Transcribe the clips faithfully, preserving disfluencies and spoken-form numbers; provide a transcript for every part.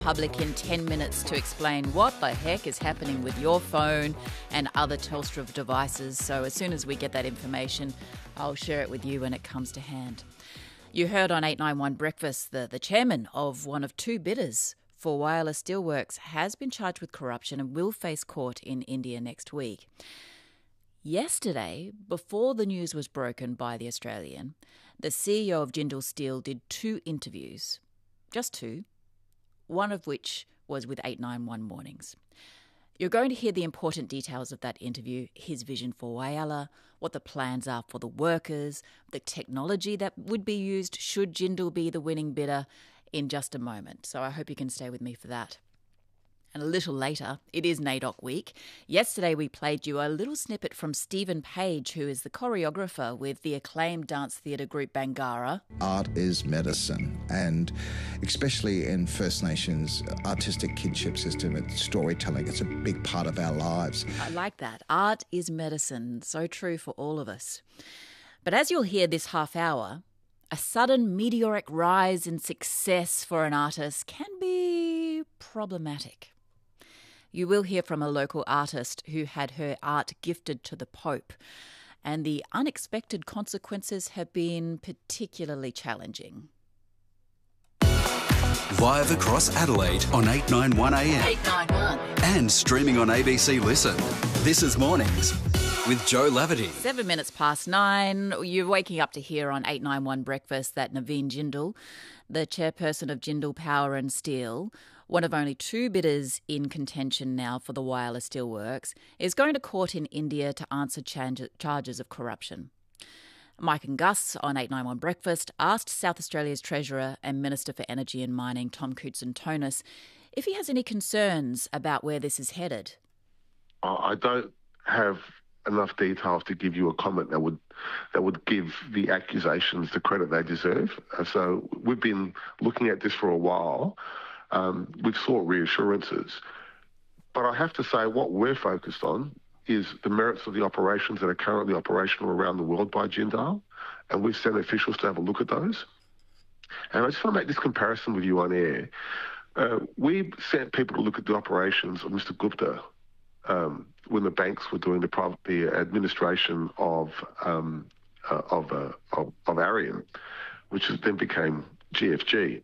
Public in ten minutes to explain what the heck is happening with your phone and other Telstra devices. So as soon as we get that information, I'll share it with you when it comes to hand. You heard on eight nine one Breakfast that the chairman of one of two bidders for Whyalla Steelworks has been charged with corruption and will face court in India next week. Yesterday, before the news was broken by The Australian, the C E O of Jindal Steel did two interviews, just two, one of which was with eight nine one Mornings. You're going to hear the important details of that interview, his vision for Whyalla, what the plans are for the workers, the technology that would be used should Jindal be the winning bidder, in just a moment. So I hope you can stay with me for that. And a little later, it is NAIDOC week. Yesterday we played you a little snippet from Stephen Page, who is the choreographer with the acclaimed dance theatre group Bangarra. Art is medicine, and especially in First Nations artistic kinship system, it's storytelling. It's a big part of our lives. I like that. Art is medicine. So true for all of us. But as you'll hear this half hour, a sudden meteoric rise in success for an artist can be problematic. You will hear from a local artist who had her art gifted to the Pope, and the unexpected consequences have been particularly challenging. Live across Adelaide on eight nine one A M. eight nine one. And streaming on A B C Listen. This is Mornings with Joe Laverty. Seven minutes past nine. You're waking up to hear on eight nine one Breakfast that Naveen Jindal, the chairperson of Jindal Power and Steel, one of only two bidders in contention now for the Whyalla Steelworks, is going to court in India to answer charges of corruption. Mike and Gus on eight nine one Breakfast asked South Australia's Treasurer and Minister for Energy and Mining, Tom Koutsantonis, if he has any concerns about where this is headed. I don't have enough details to give you a comment that would that would give the accusations the credit they deserve. Uh, so we've been looking at this for a while. Um, we've sought reassurances. But I have to say what we're focused on is the merits of the operations that are currently operational around the world by Jindal, and we've sent officials to have a look at those. And I just want to make this comparison with you on air. Uh, we sent people to look at the operations of Mister Gupta um, when the banks were doing the, private, the administration of um, uh, of, uh, of of Arian, which then became G F G.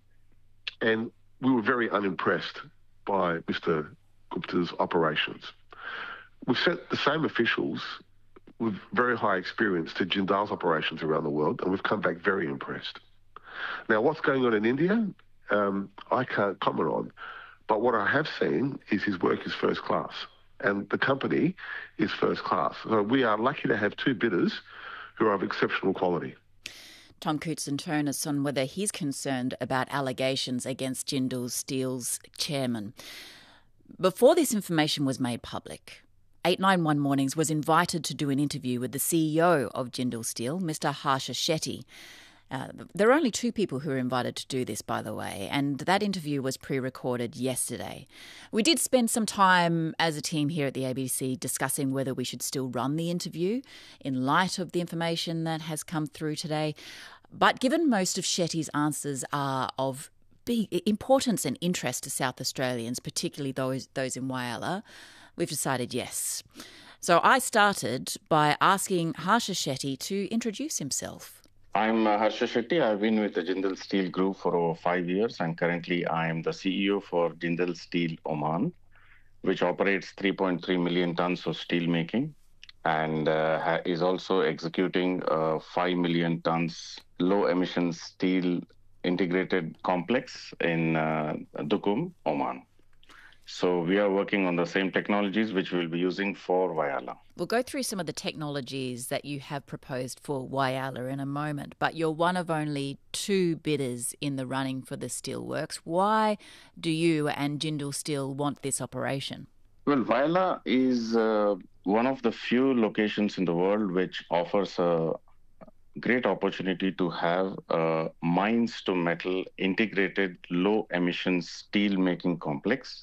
And we were very unimpressed by Mister Gupta's operations. We've sent the same officials with very high experience to Jindal's operations around the world, and we've come back very impressed. Now, what's going on in India, um, I can't comment on, but what I have seen is his work is first class, and the company is first class. So we are lucky to have two bidders who are of exceptional quality. Tom Koutsantonis on whether he's concerned about allegations against Jindal Steel's chairman. Before this information was made public, eight nine one Mornings was invited to do an interview with the C E O of Jindal Steel, Mister Harsha Shetty. Uh, there are only two people who are invited to do this, by the way, and that interview was pre-recorded yesterday. We did spend some time as a team here at the A B C discussing whether we should still run the interview in light of the information that has come through today. But given most of Shetty's answers are of big importance and interest to South Australians, particularly those, those in Whyalla, we've decided yes. So I started by asking Harsha Shetty to introduce himself. I'm uh, Harsha Shetty. I've been with the Jindal Steel Group for over five years, and currently I am the C E O for Jindal Steel Oman, which operates three point three million tons of steel making and uh, ha- is also executing a five million tons low-emission steel integrated complex in uh, Duqm, Oman. So we are working on the same technologies which we'll be using for Whyalla. We'll go through some of the technologies that you have proposed for Whyalla in a moment, but you're one of only two bidders in the running for the steelworks. Why do you and Jindal Steel want this operation? Well, Whyalla is uh, one of the few locations in the world which offers a great opportunity to have a mines to metal integrated low emission steel making complex,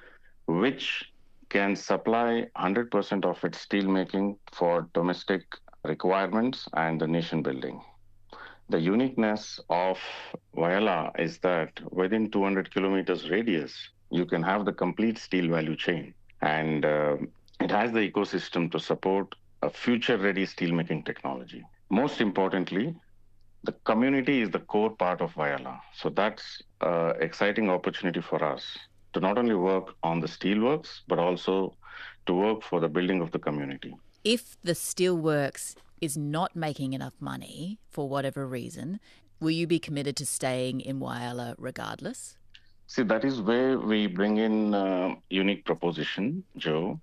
which can supply one hundred percent of its steel making for domestic requirements and the nation building. The uniqueness of Wayala is that within two hundred kilometers radius, you can have the complete steel value chain. And uh, it has the ecosystem to support a future-ready steelmaking technology. Most importantly, the community is the core part of Wayala. So that's an exciting opportunity for us to not only work on the steelworks, but also to work for the building of the community. If the steelworks is not making enough money for whatever reason, will you be committed to staying in Wayala regardless? See, that is where we bring in a unique proposition, Joe.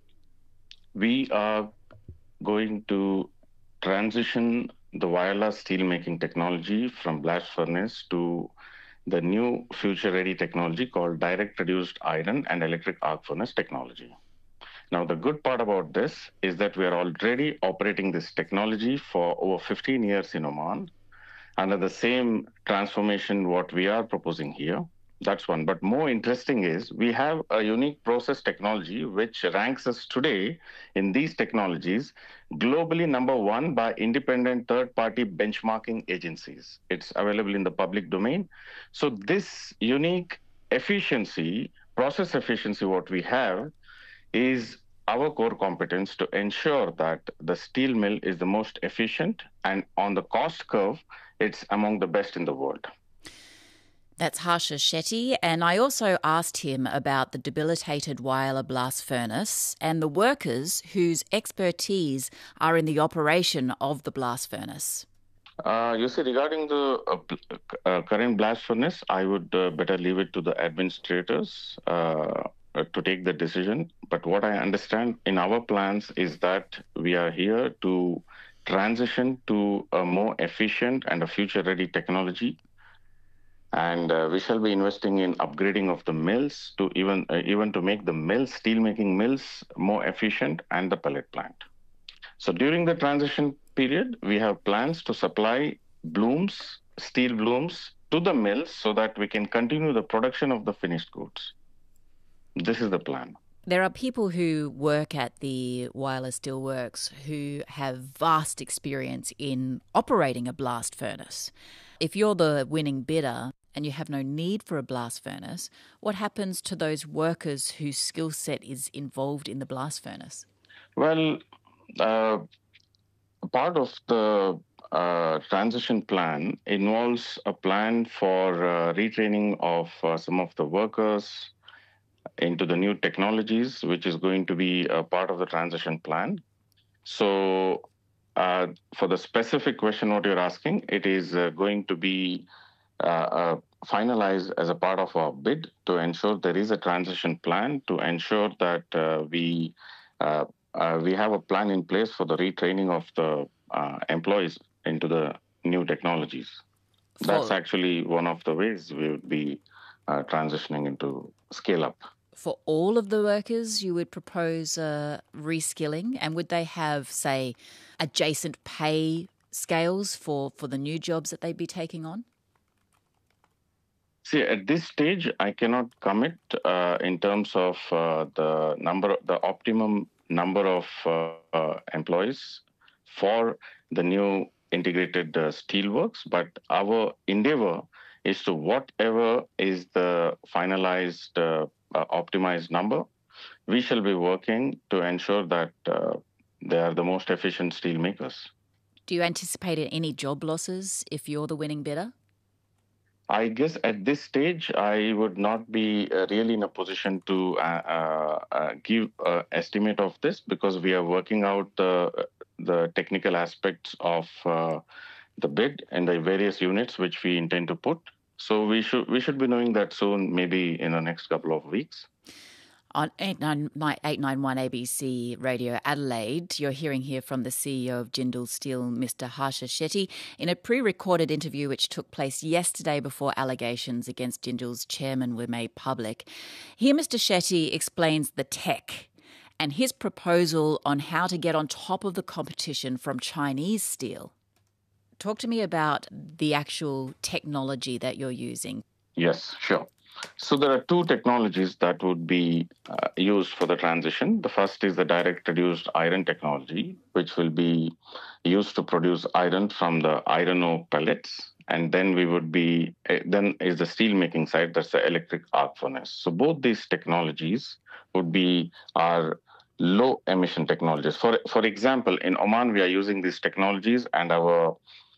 We are going to transition the Wayala steelmaking technology from blast furnace to the new future-ready technology called direct reduced iron and electric arc furnace technology. Now, the good part about this is that we are already operating this technology for over fifteen years in Oman under the same transformation what we are proposing here. That's one. But more interesting is we have a unique process technology which ranks us today in these technologies globally number one by independent third-party benchmarking agencies. It's available in the public domain. So this unique efficiency, process efficiency what we have is our core competence to ensure that the steel mill is the most efficient, and on the cost curve, it's among the best in the world. That's Harsha Shetty, and I also asked him about the debilitated Wayala blast furnace and the workers whose expertise are in the operation of the blast furnace. Uh, you see, regarding the uh, uh, current blast furnace, I would uh, better leave it to the administrators uh, to take the decision. But what I understand in our plans is that we are here to transition to a more efficient and a future-ready technology. And uh, we shall be investing in upgrading of the mills to even uh, even to make the mills, steelmaking mills, more efficient, and the pellet plant. So during the transition period, we have plans to supply blooms, steel blooms, to the mills so that we can continue the production of the finished goods. This is the plan. There are people who work at the Wayala Steelworks who have vast experience in operating a blast furnace. If you're the winning bidder and you have no need for a blast furnace, what happens to those workers whose skill set is involved in the blast furnace? Well, uh, part of the uh, transition plan involves a plan for uh, retraining of uh, some of the workers into the new technologies, which is going to be a part of the transition plan. So uh, for the specific question what you're asking, it is uh, going to be uh, uh, finalized as a part of our bid to ensure there is a transition plan to ensure that uh, we uh, uh, we have a plan in place for the retraining of the uh, employees into the new technologies. For... That's actually one of the ways we would be uh, transitioning into scale up. For all of the workers, you would propose uh, reskilling, and would they have, say, adjacent pay scales for, for the new jobs that they'd be taking on? See, at this stage, I cannot commit uh, in terms of uh, the number, the optimum number of uh, uh, employees for the new integrated uh, steelworks, but our endeavor is to whatever is the finalized uh, uh, optimized number, we shall be working to ensure that uh, they are the most efficient steel makers. Do you anticipate any job losses if you're the winning bidder? I guess at this stage, I would not be uh, really in a position to uh, uh, uh, give an estimate of this because we are working out the, the technical aspects of uh, the bid and the various units which we intend to put. So we should we should be knowing that soon, maybe in the next couple of weeks. On eight ninety-one A B C Radio Adelaide, you're hearing here from the C E O of Jindal Steel, Mister Harsha Shetty, in a pre-recorded interview which took place yesterday before allegations against Jindal's chairman were made public. Here Mister Shetty explains the tech and his proposal on how to get on top of the competition from Chinese steel. Talk to me about the actual technology that you're using. Yes, sure. So there are two technologies that would be uh, used for the transition. The first is the direct reduced iron technology, which will be used to produce iron from the iron ore pellets. and then we would be, then is the steel making side, that's the electric arc furnace. So both these technologies would be our low emission technologies. For, for example, in Oman, we are using these technologies, and our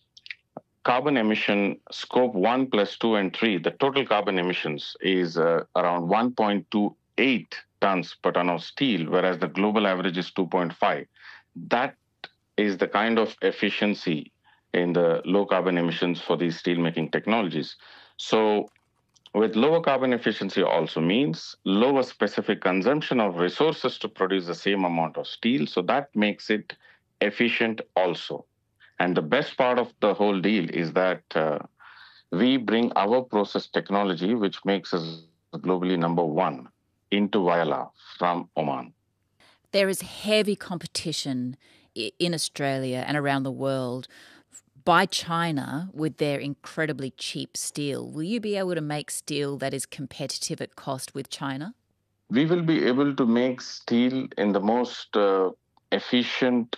carbon emission scope one plus two and three, the total carbon emissions is uh, around one point two eight tons per ton of steel, whereas the global average is two point five. That is the kind of efficiency in the low carbon emissions for these steelmaking technologies. So with lower carbon efficiency also means lower specific consumption of resources to produce the same amount of steel. So that makes it efficient also. And the best part of the whole deal is that uh, we bring our process technology, which makes us globally number one, into Whyalla from Oman. There is heavy competition in Australia and around the world by China with their incredibly cheap steel. Will you be able to make steel that is competitive at cost with China? We will be able to make steel in the most uh, efficient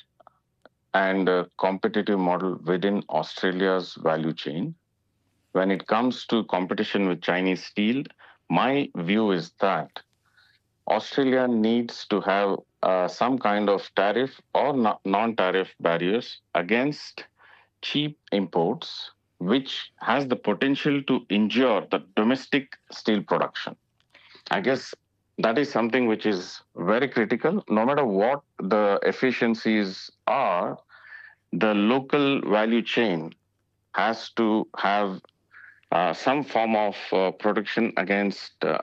and uh, competitive model within Australia's value chain. When it comes to competition with Chinese steel, my view is that Australia needs to have uh, some kind of tariff or no- non-tariff barriers against cheap imports, which has the potential to injure the domestic steel production. I guess that is something which is very critical. No matter what the efficiencies are, the local value chain has to have uh, some form of uh, protection against uh,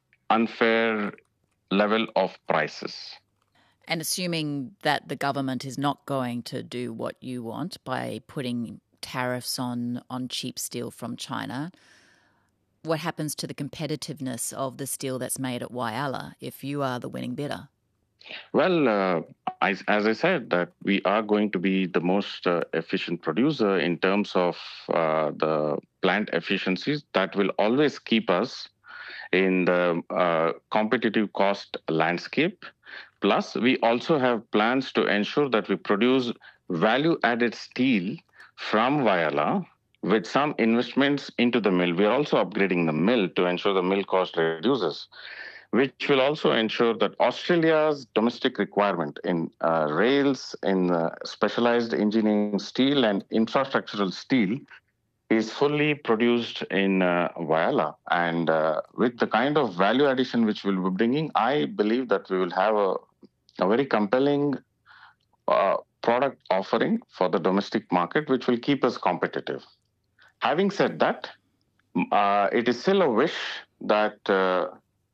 unfair level of prices. And assuming that the government is not going to do what you want by putting tariffs on, on cheap steel from China, what happens to the competitiveness of the steel that's made at Whyalla if you are the winning bidder? Well, uh, I, as I said, that we are going to be the most uh, efficient producer in terms of uh, the plant efficiencies. That will always keep us in the uh, competitive cost landscape. Plus, we also have plans to ensure that we produce value-added steel from Whyalla with some investments into the mill. We are also upgrading the mill to ensure the mill cost reduces, which will also ensure that Australia's domestic requirement in uh, rails, in uh, specialized engineering steel and infrastructural steel is fully produced in uh, Whyalla. And uh, with the kind of value addition which we'll be bringing, I believe that we will have a, a very compelling uh, product offering for the domestic market, which will keep us competitive. Having said that, uh, it is still a wish that uh,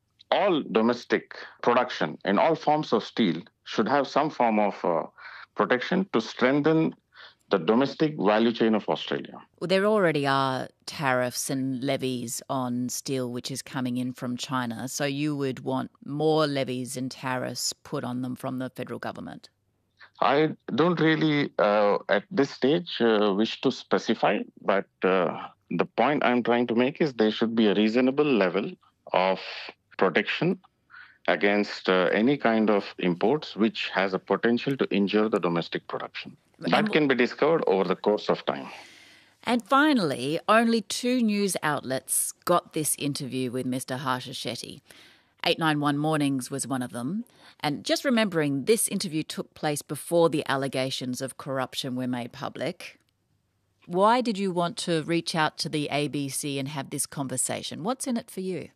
all domestic production in all forms of steel should have some form of uh, protection to strengthen the domestic value chain of Australia. Well, there already are tariffs and levies on steel which is coming in from China, so you would want more levies and tariffs put on them from the federal government. I don't really, uh, at this stage, uh, wish to specify, but uh, the point I'm trying to make is there should be a reasonable level of protection against uh, any kind of imports which has a potential to injure the domestic production. That and, can be discovered over the course of time. And finally, only two news outlets got this interview with Mister Harsha Shetty. eight ninety-one Mornings was one of them. And just remembering, this interview took place before the allegations of corruption were made public. Why did you want to reach out to the A B C and have this conversation? What's in it for you?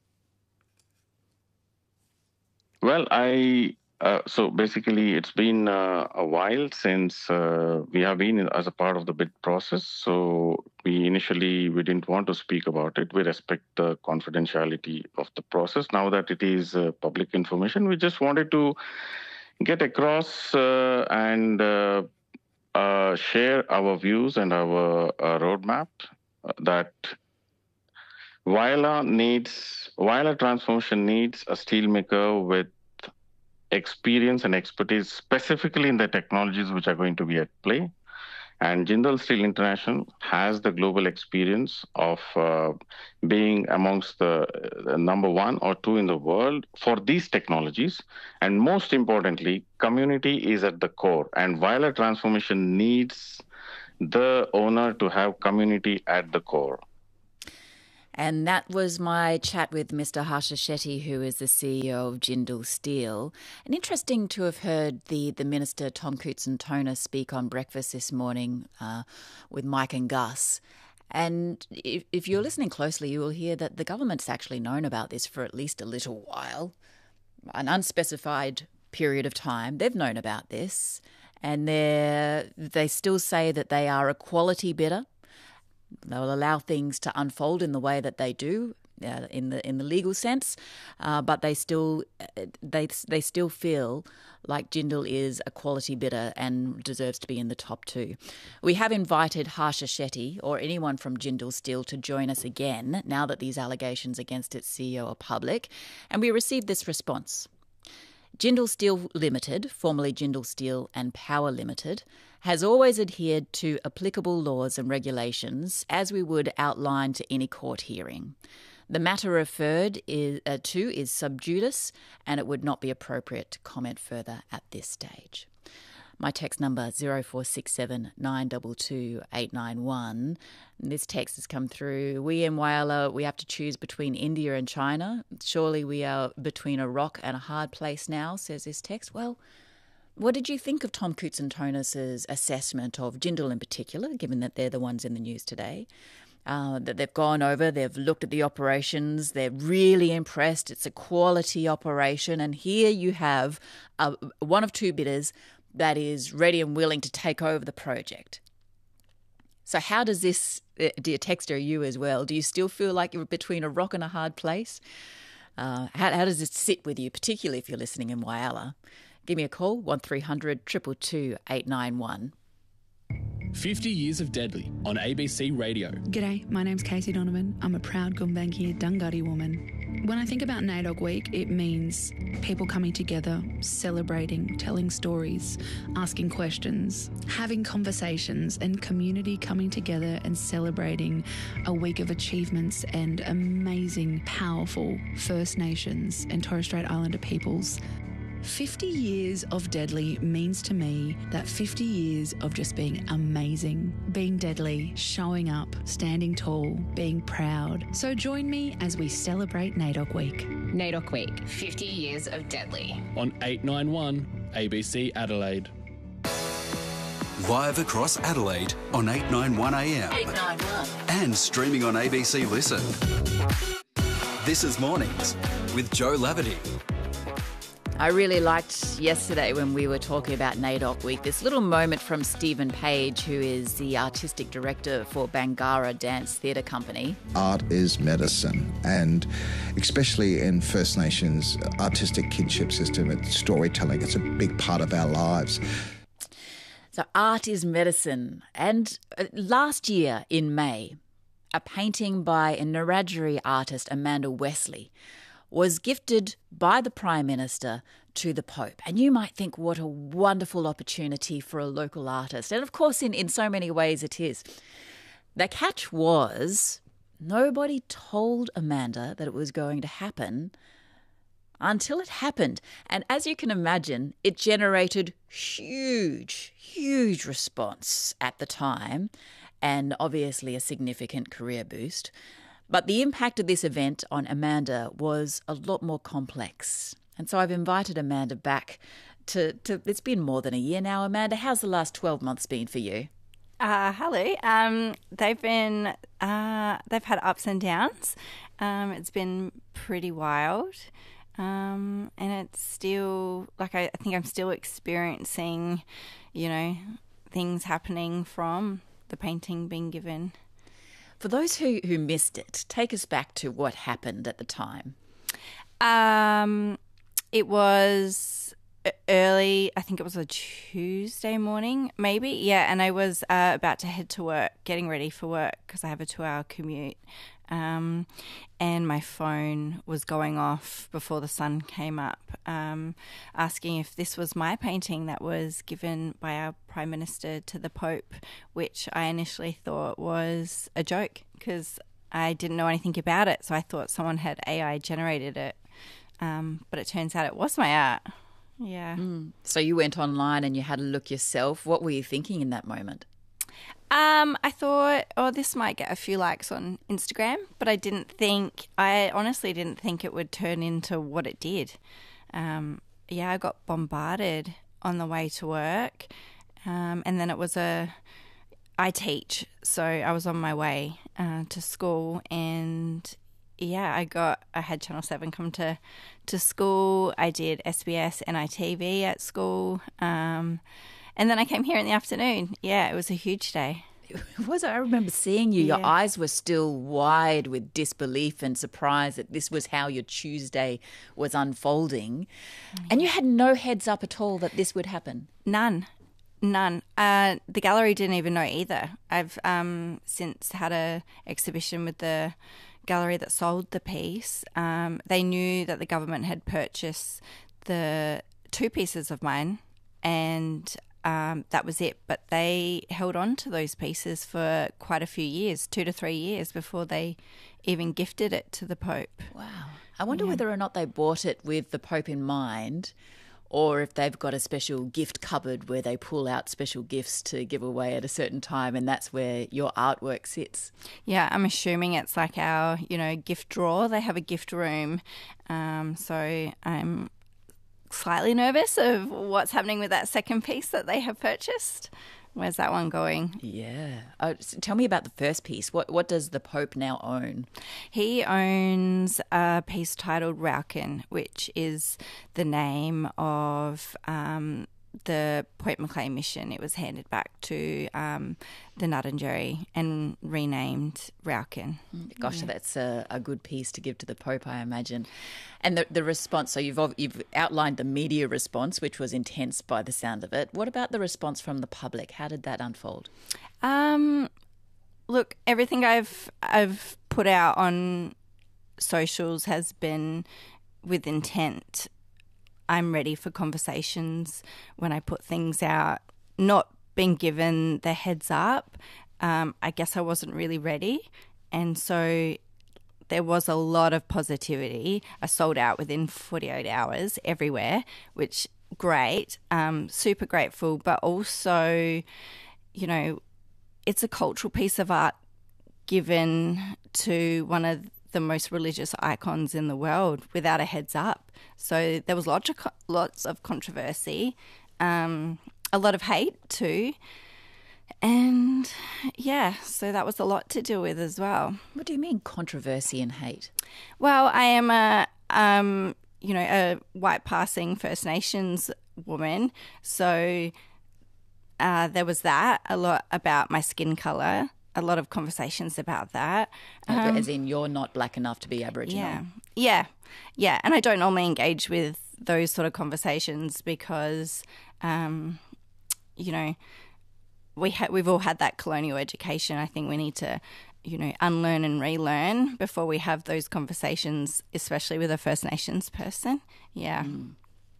Well, I uh, so basically it's been uh, a while since uh, we have been in, as a part of the bid process. So we initially we didn't want to speak about it. We respect the confidentiality of the process. Now that it is uh, public information, we just wanted to get across uh, and uh, uh, share our views and our uh, roadmap uh, that Whyalla needs, Whyalla Transformation needs a steelmaker with experience and expertise specifically in the technologies which are going to be at play. And Jindal Steel International has the global experience of uh, being amongst the, the number one or two in the world for these technologies. And most importantly, community is at the core. And Whyalla Transformation needs the owner to have community at the core. And that was my chat with Mister Harsha Shetty, who is the C E O of Jindal Steel. And interesting to have heard the, the Minister, Tom Koutson-Toner, speak on breakfast this morning uh, with Mike and Gus. And if, if you're listening closely, you will hear that the government's actually known about this for at least a little while, an unspecified period of time. They've known about this, and they they still say that they are a quality bidder. They'll allow things to unfold in the way that they do, uh, in the in the legal sense, uh, but they still they they still feel like Jindal is a quality bidder and deserves to be in the top two. We have invited Harsha Shetty or anyone from Jindal Steel to join us again now that these allegations against its C E O are public, and we received this response. Jindal Steel Limited, formerly Jindal Steel and Power Limited, has always adhered to applicable laws and regulations as we would outline to any court hearing. The matter referred is, uh, to is sub judice, and it would not be appropriate to comment further at this stage. My text number zero four six seven nine two two eight nine one. This text has come through. We in Whyalla, we have to choose between India and China. Surely we are between a rock and a hard place now, says this text. Well, what did you think of Tom Koutson-Toner's assessment of Jindal in particular, given that they're the ones in the news today? Uh, that they've gone over, they've looked at the operations, they're really impressed. It's a quality operation. And here you have uh, one of two bidders that is ready and willing to take over the project. So how does this, dear texter, you as well, do you still feel like you're between a rock and a hard place? Uh, how, how does it sit with you, particularly if you're listening in Whyalla? Give me a call, one three hundred two two two eight nine one. fifty years of Deadly on A B C Radio. G'day, my name's Casey Donovan. I'm a proud Gumbaynggirr Dunghutti woman. When I think about NAIDOC Week, it means people coming together, celebrating, telling stories, asking questions, having conversations, and community coming together and celebrating a week of achievements and amazing, powerful First Nations and Torres Strait Islander peoples. fifty years of Deadly means to me that fifty years of just being amazing, being deadly, showing up, standing tall, being proud. So join me as we celebrate NAIDOC Week. NAIDOC Week, fifty years of Deadly. On eight nine one A B C Adelaide. Live across Adelaide on eight ninety-one A M. eight nine one. And streaming on A B C Listen. This is Mornings with Joe Laverty. I really liked yesterday when we were talking about NAIDOC Week, this little moment from Stephen Page, who is the artistic director for Bangarra Dance Theatre Company. Art is medicine, and especially in First Nations artistic kinship system, it's storytelling. It's a big part of our lives. So art is medicine. And last year in May, a painting by a Wiradjuri artist, Amanda Wesley, was gifted by the Prime Minister to the Pope. And you might think, what a wonderful opportunity for a local artist. And of course, in, in so many ways it is. The catch was, nobody told Amanda that it was going to happen until it happened. And as you can imagine, it generated huge, huge response at the time, and obviously a significant career boost. But the impact of this event on Amanda was a lot more complex. And so I've invited Amanda back to, to it's been more than a year now. Amanda, how's the last twelve months been for you? Uh, hello. Um, they've been, uh, they've had ups and downs. Um, it's been pretty wild. Um, and it's still, like, I, I think I'm still experiencing, you know, things happening from the painting being given. For those who, who missed it, take us back to what happened at the time. Um, it was early, I think it was a Tuesday morning, maybe. Yeah, and I was uh, about to head to work, getting ready for work because I have a two-hour commute. Um, and my phone was going off before the sun came up, um, asking if this was my painting that was given by our Prime Minister to the Pope, which I initially thought was a joke because I didn't know anything about it. So I thought someone had A I generated it. Um, but it turns out it was my art. Yeah. Mm. So you went online and you had a look yourself. What were you thinking in that moment? Um, I thought, oh, this might get a few likes on Instagram, but I didn't think, I honestly didn't think it would turn into what it did. Um, yeah, I got bombarded on the way to work, um, and then it was a, I teach, so I was on my way uh, to school, and yeah, I got, I had Channel seven come to, to school. I did S B S N I T V at school, um, and then I came here in the afternoon. Yeah, it was a huge day. It was. I remember seeing you. Your Yeah. eyes were still wide with disbelief and surprise that this was how your Tuesday was unfolding. And you had no heads up at all that this would happen. None. None. Uh, the gallery didn't even know either. I've um, since had a exhibition with the gallery that sold the piece. Um, they knew that the government had purchased the two pieces of mine, and um, that was it. But they held on to those pieces for quite a few years, two to three years, before they even gifted it to the Pope. Wow. I wonder whether or not they bought it with the Pope in mind, or if they've got a special gift cupboard where they pull out special gifts to give away at a certain time, and that's where your artwork sits. Yeah, I'm assuming it's like our, you know, gift drawer. They have a gift room. Um, so I'm slightly nervous of what's happening with that second piece that they have purchased. Where's that one going? Yeah. Oh, s- tell me about the first piece. What what does the Pope now own? He owns a piece titled Rauken, which is the name of um, the Point Macleay mission. It was handed back to um, the Nuddenjerry and renamed Rauken. Gosh, that's a, a good piece to give to the Pope, I imagine. And the the response, so you've ob- you've outlined the media response, which was intense by the sound of it. What about the response from the public? How did that unfold? Um, look, everything I've I've put out on socials has been with intent. I'm ready for conversations when I put things out. Not being given the heads up, um, I guess I wasn't really ready, and so there was a lot of positivity. I sold out within forty-eight hours everywhere, which great, um, super grateful, but also, you know, it's a cultural piece of art given to one of the most religious icons in the world without a heads up. So there was lots of, lots of controversy, um, a lot of hate too. And yeah, so that was a lot to deal with as well. What do you mean controversy and hate? Well, I am a, um, you know, a white passing First Nations woman. So uh, there was that, a lot about my skin colour, a lot of conversations about that. Um, As in, you're not black enough to be Aboriginal. Yeah, yeah, yeah. And I don't normally engage with those sort of conversations because, um, you know, we ha- we've all had that colonial education. I think we need to, you know, unlearn and relearn before we have those conversations, especially with a First Nations person. Yeah. Mm.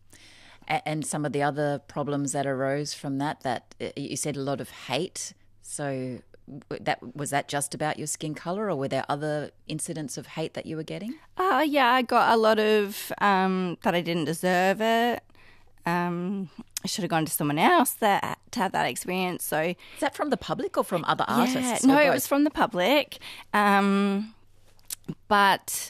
A- and some of the other problems that arose from that, that uh, you said a lot of hate. So that was that just about your skin colour, or were there other incidents of hate that you were getting? Uh, yeah, I got a lot of um, that I didn't deserve it. Um, I should have gone to someone else that to have that experience. So is that from the public or from other yeah, artists? no, or it both? was from the public. Um, but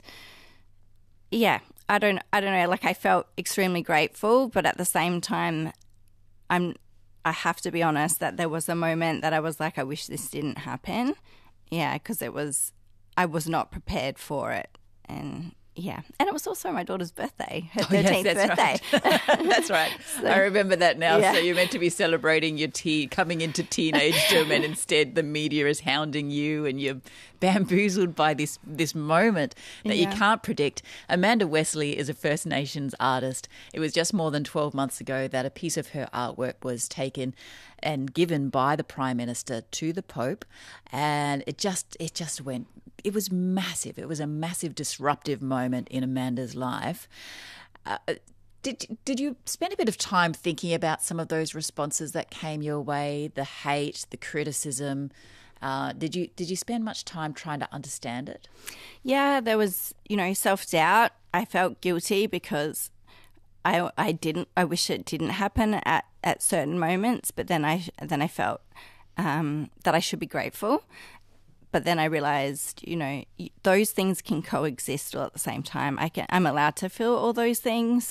yeah, I don't, I don't know. Like I felt extremely grateful, but at the same time, I'm, I have to be honest that there was a moment that I was like, I wish this didn't happen. Yeah, because it was, I was not prepared for it, and. Yeah, and it was also my daughter's birthday, her Oh, thirteenth yes, that's birthday. Right. That's right. So- I remember that now. Yeah. So you're meant to be celebrating your tea, coming into teenagedom, and instead the media is hounding you, and you're bamboozled by this this moment that Yeah. you can't predict. Amanda Wesley is a First Nations artist. It was just more than twelve months ago that a piece of her artwork was taken and given by the Prime Minister to the Pope, and it just it just went. It was massive. It was a massive disruptive moment in Amanda's life. Uh, did did you spend a bit of time thinking about some of those responses that came your way, the hate, the criticism? Uh, did you did you spend much time trying to understand it? Yeah, there was, you know, self-doubt. I felt guilty because I I didn't I wish it didn't happen at, at certain moments, but then I then I felt um, that I should be grateful. But then I realised, you know, those things can coexist all at the same time. I can, I'm allowed to feel all those things.